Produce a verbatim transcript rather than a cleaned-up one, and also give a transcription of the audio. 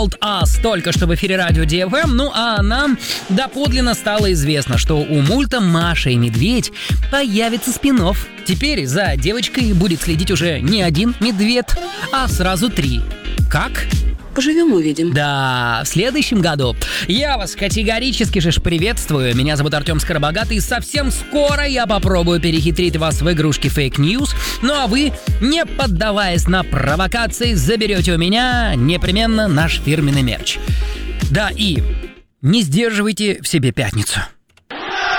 Told Us только что в эфире радио ди эф эм. Ну а нам доподлинно стало известно, что у мульта «Маша и медведь» появится спин-офф. Теперь за девочкой будет следить уже не один медведь, а сразу три. Как? Поживем, увидим. Да, в следующем году. Я вас категорически же приветствую. Меня зовут Артем Скоробогатый. И совсем скоро я попробую перехитрить вас в игрушке Fake News. Ну а вы, не поддаваясь на провокации, заберете у меня непременно наш фирменный мерч. Да, и не сдерживайте в себе пятницу.